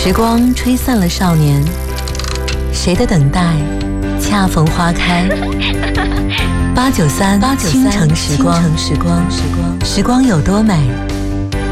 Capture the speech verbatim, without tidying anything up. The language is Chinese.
时光吹散了少年，谁的等待恰逢花开。八九三倾城时光，时光时光有多美，